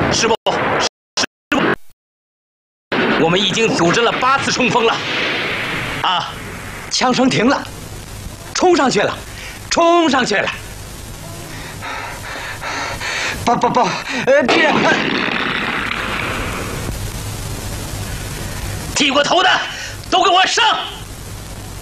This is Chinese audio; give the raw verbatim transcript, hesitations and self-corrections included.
师傅，师傅，我们已经组织了八次冲锋了。啊，枪声停了，冲上去了，冲上去了。不不不，呃，这剃过头的都给我上！